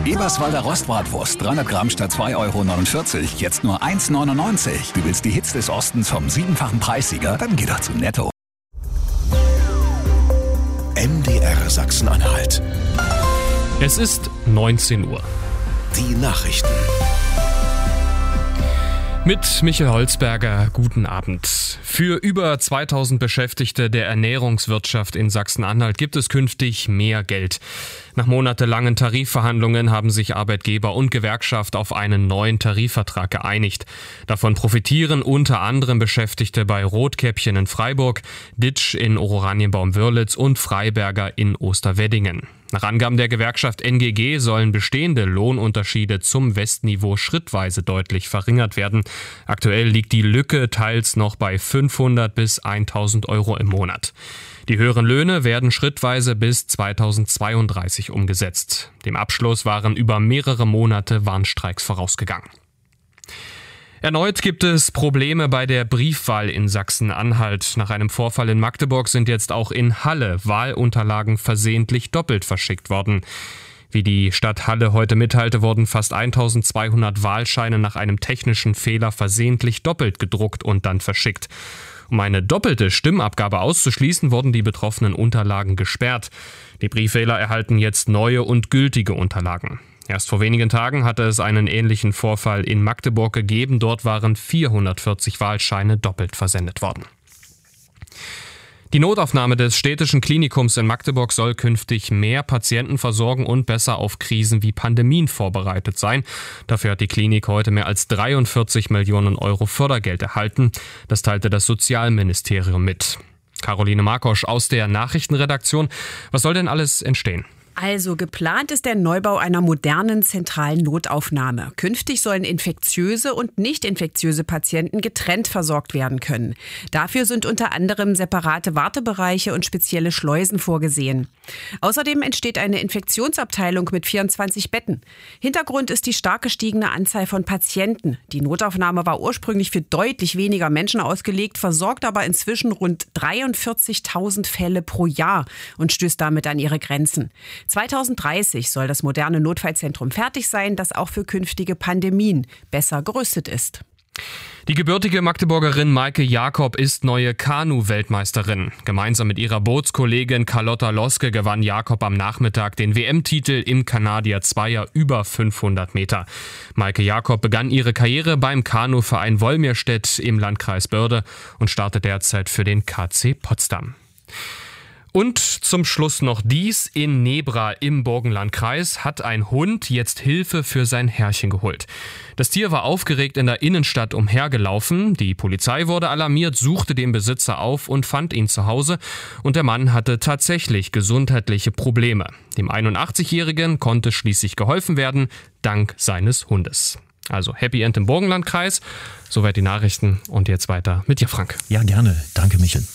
Eberswalder Rostbratwurst, 300 Gramm statt 2,49 €, jetzt nur 1,99 €. Du willst die Hits des Ostens vom 7-fachen Preissieger? Dann geh doch zu Netto. MDR Sachsen-Anhalt. Es ist 19 Uhr. Die Nachrichten. Mit Michael Holzberger, guten Abend. Für über 2000 Beschäftigte der Ernährungswirtschaft in Sachsen-Anhalt gibt es künftig mehr Geld. Nach monatelangen Tarifverhandlungen haben sich Arbeitgeber und Gewerkschaft auf einen neuen Tarifvertrag geeinigt. Davon profitieren unter anderem Beschäftigte bei Rotkäppchen in Freiburg, Ditsch in Oranienbaum-Wörlitz und Freiberger in Osterweddingen. Nach Angaben der Gewerkschaft NGG sollen bestehende Lohnunterschiede zum Westniveau schrittweise deutlich verringert werden. Aktuell liegt die Lücke teils noch bei 500 bis 1000 € im Monat. Die höheren Löhne werden schrittweise bis 2032 umgesetzt. Dem Abschluss waren über mehrere Monate Warnstreiks vorausgegangen. Erneut gibt es Probleme bei der Briefwahl in Sachsen-Anhalt. Nach einem Vorfall in Magdeburg sind jetzt auch in Halle Wahlunterlagen versehentlich doppelt verschickt worden. Wie die Stadt Halle heute mitteilte, wurden fast 1200 Wahlscheine nach einem technischen Fehler versehentlich doppelt gedruckt und dann verschickt. Um eine doppelte Stimmabgabe auszuschließen, wurden die betroffenen Unterlagen gesperrt. Die Briefwähler erhalten jetzt neue und gültige Unterlagen. Erst vor wenigen Tagen hatte es einen ähnlichen Vorfall in Magdeburg gegeben. Dort waren 440 Wahlscheine doppelt versendet worden. Die Notaufnahme des städtischen Klinikums in Magdeburg soll künftig mehr Patienten versorgen und besser auf Krisen wie Pandemien vorbereitet sein. Dafür hat die Klinik heute mehr als 43 Millionen € Fördergeld erhalten. Das teilte das Sozialministerium mit. Caroline Markosch aus der Nachrichtenredaktion. Was soll denn alles entstehen? Also geplant ist der Neubau einer modernen zentralen Notaufnahme. Künftig sollen infektiöse und nicht infektiöse Patienten getrennt versorgt werden können. Dafür sind unter anderem separate Wartebereiche und spezielle Schleusen vorgesehen. Außerdem entsteht eine Infektionsabteilung mit 24 Betten. Hintergrund ist die stark gestiegene Anzahl von Patienten. Die Notaufnahme war ursprünglich für deutlich weniger Menschen ausgelegt, versorgt aber inzwischen rund 43.000 Fälle pro Jahr und stößt damit an ihre Grenzen. 2030 soll das moderne Notfallzentrum fertig sein, das auch für künftige Pandemien besser gerüstet ist. Die gebürtige Magdeburgerin Maike Jakob ist neue Kanu-Weltmeisterin. Gemeinsam mit ihrer Bootskollegin Carlotta Loske gewann Jakob am Nachmittag den WM-Titel im Kanadier Zweier über 500 Meter. Maike Jakob begann ihre Karriere beim Kanuverein Wolmirstedt im Landkreis Börde und startet derzeit für den KC Potsdam. Und zum Schluss noch dies: In Nebra im Burgenlandkreis hat ein Hund jetzt Hilfe für sein Herrchen geholt. Das Tier war aufgeregt in der Innenstadt umhergelaufen. Die Polizei wurde alarmiert, suchte den Besitzer auf und fand ihn zu Hause. Und der Mann hatte tatsächlich gesundheitliche Probleme. Dem 81-Jährigen konnte schließlich geholfen werden, dank seines Hundes. Also Happy End im Burgenlandkreis. Soweit die Nachrichten und jetzt weiter mit dir, Frank. Ja, gerne. Danke, Michel.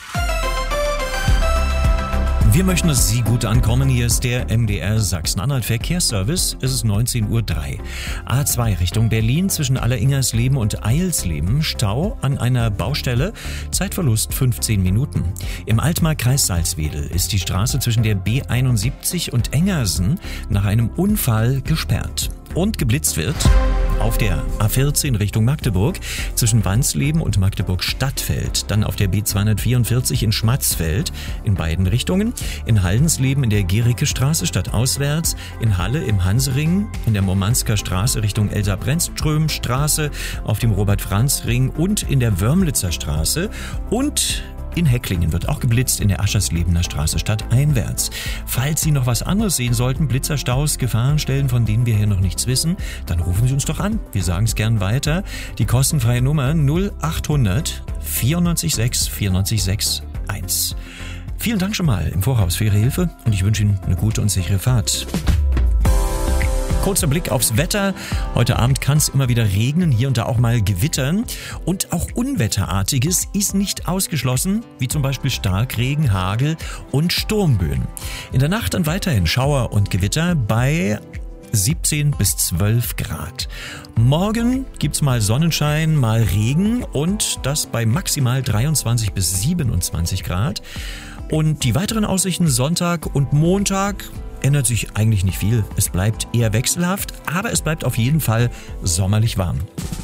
Wir möchten, dass Sie gut ankommen. Hier ist der MDR Sachsen-Anhalt Verkehrsservice. Es ist 19:03 Uhr. A2 Richtung Berlin zwischen Alleringersleben und Eilsleben. Stau an einer Baustelle. Zeitverlust 15 Minuten. Im Altmark-Kreis Salzwedel ist die Straße zwischen der B71 und Engersen nach einem Unfall gesperrt. Und geblitzt wird auf der A14 Richtung Magdeburg zwischen Wansleben und Magdeburg-Stadtfeld. Dann auf der B244 in Schmatzfeld in beiden Richtungen. In Haldensleben in der Gericke-Straße stadtauswärts. In Halle im Hansering. In der Murmansker Straße Richtung Elsa-Brennström-Straße. Auf dem Robert-Franz-Ring und in der Wörmlitzer Straße. Und in Hecklingen wird auch geblitzt in der Ascherslebener Straße stadteinwärts. Falls Sie noch was anderes sehen sollten, Blitzerstaus, Gefahrenstellen, von denen wir hier noch nichts wissen, dann rufen Sie uns doch an. Wir sagen es gern weiter. Die kostenfreie Nummer 0800 94 6 94 6 1. Vielen Dank schon mal im Voraus für Ihre Hilfe und ich wünsche Ihnen eine gute und sichere Fahrt. Kurzer Blick aufs Wetter. Heute Abend kann es immer wieder regnen, hier und da auch mal gewittern. Und auch Unwetterartiges ist nicht ausgeschlossen, wie zum Beispiel Starkregen, Hagel und Sturmböen. In der Nacht dann weiterhin Schauer und Gewitter bei 17 bis 12 Grad. Morgen gibt's mal Sonnenschein, mal Regen und das bei maximal 23 bis 27 Grad. Und die weiteren Aussichten Sonntag und Montag ändert sich eigentlich nicht viel. Es bleibt eher wechselhaft, aber es bleibt auf jeden Fall sommerlich warm.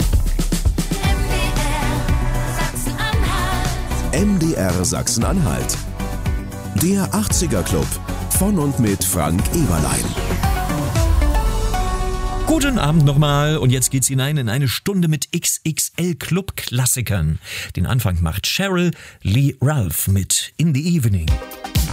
MDR Sachsen-Anhalt. Der 80er Club von und mit Frank Eberlein. Guten Abend nochmal und jetzt geht's hinein in eine Stunde mit XXL Club-Klassikern. Den Anfang macht Cheryl Lee Ralph mit In the Evening.